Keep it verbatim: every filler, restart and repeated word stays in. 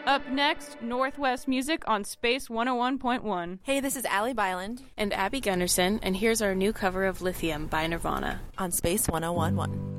Up next, Northwest Music on Space one oh one point one. Hey, this is Allie Byland. And Abby Gunderson, and here's our new cover of Lithium by Nirvana. On Space one oh one point one.